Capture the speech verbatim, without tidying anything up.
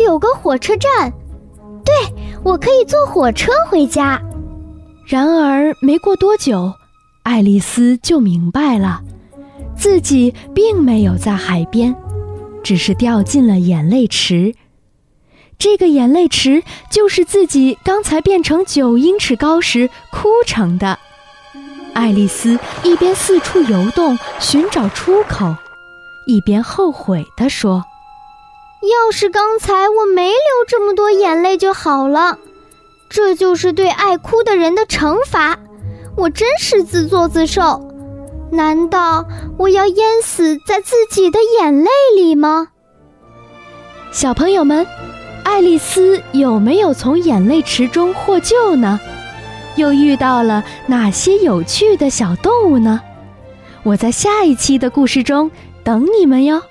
有个火车站，对，我可以坐火车回家。 然而没过多久，爱丽丝就明白了，自己并没有在海边，只是掉进了眼泪池。这个眼泪池就是自己刚才变成九英尺高时哭成的。爱丽丝一边四处游动寻找出口，一边后悔地说： 要是刚才我没流这么多眼泪就好了，这就是对爱哭的人的惩罚，我真是自作自受。难道我要淹死在自己的眼泪里吗？ 小朋友们，爱丽丝有没有从眼泪池中获救呢？又遇到了哪些有趣的小动物呢？我在下一期的故事中等你们哟。